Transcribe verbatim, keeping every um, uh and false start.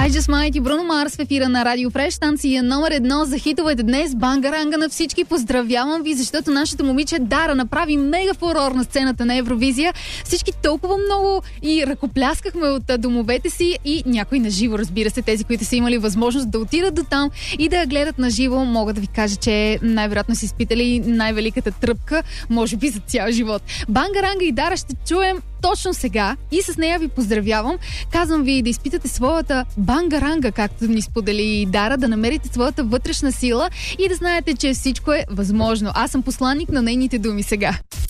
I Just Might и Бруно Марс в ефира на Радио Фреш, станция номер едно за хитовете днес. Бангаранга на всички, поздравявам ви, защото нашето момиче Дара направи мега фурор на сцената на Евровизия. Всички толкова много и ръкопляскахме от домовете си и някои на живо, разбира се, тези, които са имали възможност да отидат до там и да я гледат на живо, мога да ви кажа, че най-вероятно си изпитали най-великата тръпка, може би за цял живот. Бангаранга и Дара ще чуем точно сега и с нея ви поздравявам. Казвам ви да изпитате своята бангаранга, както ни сподели Дара, да намерите своята вътрешна сила и да знаете, че всичко е възможно. Аз съм посланник на нейните думи сега.